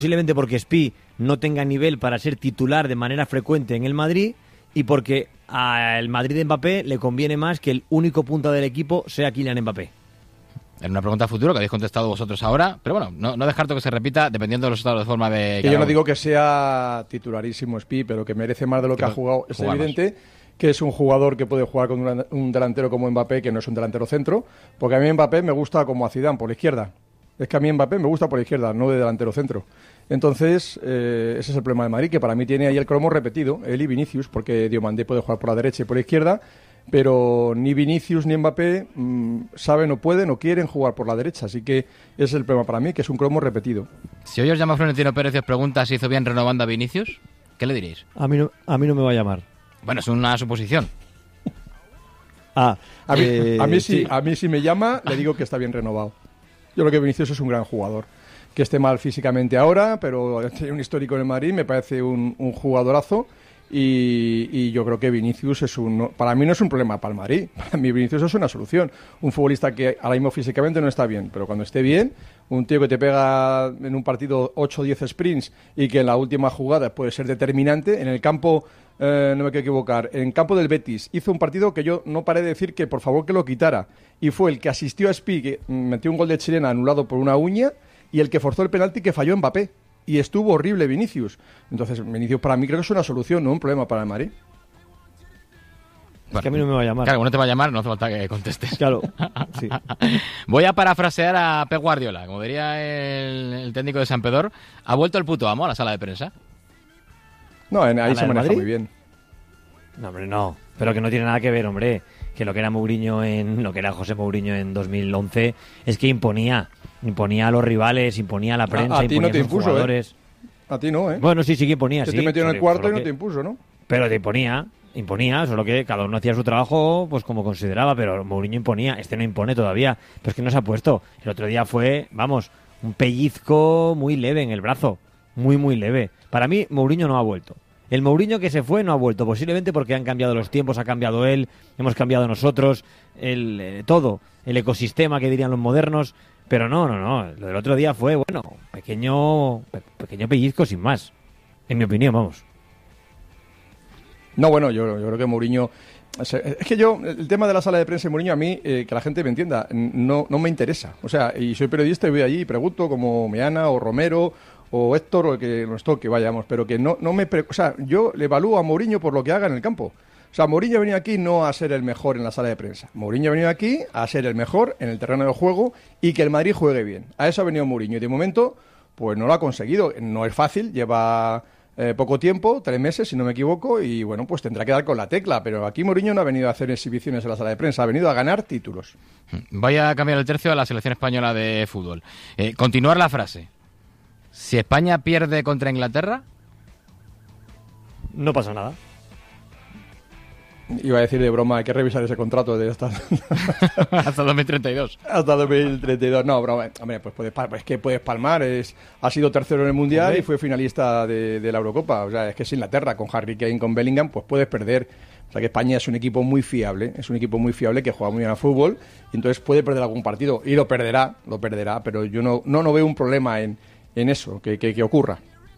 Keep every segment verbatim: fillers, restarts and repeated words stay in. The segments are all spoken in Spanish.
Posiblemente porque Spi no tenga nivel para ser titular de manera frecuente en el Madrid y porque al Madrid de Mbappé le conviene más que el único punta del equipo sea Kylian Mbappé. Era una pregunta futuro que habéis contestado vosotros ahora, pero bueno, no, no descarto que se repita dependiendo de los estados de forma de... Y yo no digo que sea titularísimo Spi, pero que merece más de lo que, que ha jugado. Es evidente que es un jugador que puede jugar con un, un delantero como Mbappé, que no es un delantero centro, porque a mí Mbappé me gusta como a Zidane, por la izquierda. Es que a mí Mbappé me gusta por la izquierda, no de delantero centro. Entonces, eh, ese es el problema de Madrid, que para mí tiene ahí el cromo repetido, él y Vinicius, porque Diomandé puede jugar por la derecha y por la izquierda, pero ni Vinicius ni Mbappé mmm, saben o pueden o quieren jugar por la derecha, así que ese es el problema para mí, que es un cromo repetido. Si hoy os llama Florentino Pérez y os pregunta si hizo bien renovando a Vinicius, ¿qué le diréis? A mí no, a mí no me va a llamar. Bueno, es una suposición. Ah, a mí, eh, a mí sí, sí, a mí si me llama le digo que está bien renovado. Yo creo que Vinicius es un gran jugador. Que esté mal físicamente ahora, pero tiene un histórico en el Madrid, me parece un, un jugadorazo. Y, y yo creo que Vinicius es un... Para mí no es un problema para el Madrid. Para mí Vinicius es una solución. Un futbolista que ahora mismo físicamente no está bien, pero cuando esté bien, un tío que te pega en un partido ocho o diez sprints y que en la última jugada puede ser determinante. En el campo, eh, no me quiero equivocar, en el campo del Betis hizo un partido que yo no paré de decir que por favor que lo quitara. Y fue el que asistió a Spi, que metió un gol de chilena anulado por una uña, y el que forzó el penalti que falló Mbappé. Y estuvo horrible Vinicius. Entonces, Vinicius para mí creo que es una solución, no un problema para el Madrid. Es que a mí no me va a llamar. Claro, uno te va a llamar, no hace falta que contestes. Claro, sí. Voy a parafrasear a Pep Guardiola. Como diría el, el técnico de San Pedro, ¿ha vuelto el puto amo a la sala de prensa? No, en, ahí se maneja Madrid? muy bien. No, hombre, no. Pero que no tiene nada que ver, hombre. Que lo que era Mourinho en lo que era José Mourinho en dos mil once es que imponía. Imponía a los rivales, imponía a la prensa, a, a ti imponía no te a los impuso, jugadores. ¿eh? A ti no, ¿eh? Bueno, sí, sí que imponía, que sí. te metió en el cuarto y no que... te impuso, ¿no? Pero te imponía, imponía, solo que cada uno hacía su trabajo pues como consideraba, pero Mourinho imponía, este no impone todavía, pero es que no se ha puesto. El otro día fue, vamos, un pellizco muy leve en el brazo, muy, muy leve. Para mí, Mourinho no ha vuelto. El Mourinho que se fue no ha vuelto, posiblemente porque han cambiado los tiempos, ha cambiado él, hemos cambiado nosotros, el, eh, todo, el ecosistema que dirían los modernos, pero no, no, no, lo del otro día fue, bueno, pequeño, pe- pequeño pellizco sin más, en mi opinión, vamos. No, bueno, yo, yo creo que Mourinho... Es que yo, el tema de la sala de prensa de Mourinho, a mí, eh, que la gente me entienda, no, no me interesa. O sea, y soy periodista y voy allí y pregunto, como Meana o Romero o Héctor o el que nos toque, vayamos, pero que no, no me... Pre- o sea, yo le evalúo a Mourinho por lo que haga en el campo. O sea, Mourinho ha venido aquí no a ser el mejor en la sala de prensa. Mourinho ha venido aquí a ser el mejor en el terreno de juego y que el Madrid juegue bien. A eso ha venido Mourinho y de momento, pues no lo ha conseguido. No es fácil, lleva... Eh, poco tiempo, tres meses si no me equivoco, y bueno, pues tendrá que dar con la tecla, pero aquí Mourinho no ha venido a hacer exhibiciones en la sala de prensa, ha venido a ganar títulos. Voy a cambiar el tercio a la selección española de fútbol. Eh, continuar la frase. Si España pierde contra Inglaterra... No pasa nada. Iba a decir de broma, hay que revisar ese contrato de hasta... hasta dos mil treinta y dos. Hasta dos mil treinta y dos. No, broma. Hombre, pues puedes, es que puedes palmar. Es, ha sido tercero en el Mundial Hombre. y fue finalista de, de la Eurocopa. O sea, es que es Inglaterra, con Harry Kane, con Bellingham, pues puedes perder. O sea, que España es un equipo muy fiable. Es un equipo muy fiable que juega muy bien al fútbol. Y entonces puede perder algún partido. Y lo perderá, lo perderá. Pero yo no, no, no veo un problema en, en eso, que, que, que ocurra.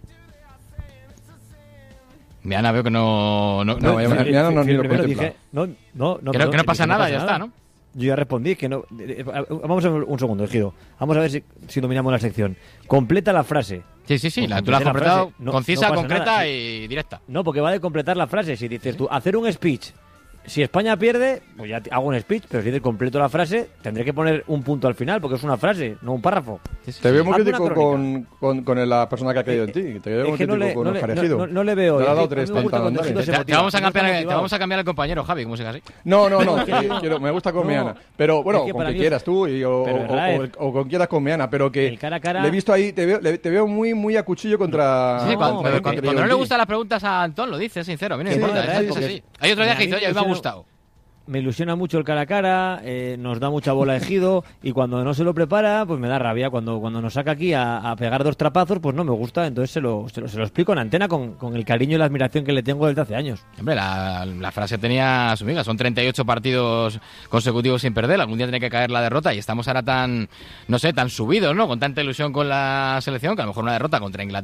Meana veo que no... No, no, no, no, Meana no, ni lo dije, no, no, no, que, no, que no pasa nada, ya está, ¿no? Yo ya respondí que no... Vamos a ver un segundo, Ejido. Vamos a ver si, si dominamos la sección. Completa la frase. Sí, sí, sí, pues la, tú la has completado no, concisa, no concreta nada. y directa. No, porque va de completar la frase. Si dices tú, hacer un speech... Si España pierde, pues ya hago un speech, pero si te completo la frase, tendré que poner un punto al final, porque es una frase, no un párrafo. Sí, sí. Te veo muy crítico con, con, con la persona que ha caído en ti. Te veo muy crítico no le, con no, Oscar le, Ejido. no, no le veo. Te, ha dado tres te, te, te, vamos a cambiar, te vamos a cambiar al compañero, Javi, como siga así. No, no, no, que, quiero, me gusta con no, Meana. Pero bueno, con que quieras tú y, o, o, o, o con quieras con Meana, pero que cara a cara... le he visto ahí, te veo, le, te veo muy, muy a cuchillo contra... Sí, cuando, cuando, cuando, cuando no le gustan las preguntas a Antón, lo dice, sincero, a mí no me importa. Hay otro día que dice, oye, a mí me ha gustado. me ilusiona mucho el cara a cara, eh, nos da mucha bola de Ejido y cuando no se lo prepara, pues me da rabia. Cuando, cuando nos saca aquí a, a pegar dos trapazos, pues no me gusta. Entonces se lo, se lo, se lo explico en antena con, con el cariño y la admiración que le tengo desde hace años. Hombre, la, la frase tenía su miga. Son treinta y ocho partidos consecutivos sin perder. Algún día tiene que caer la derrota y estamos ahora tan, no sé, tan subidos, ¿no? Con tanta ilusión con la selección que a lo mejor una derrota contra Inglaterra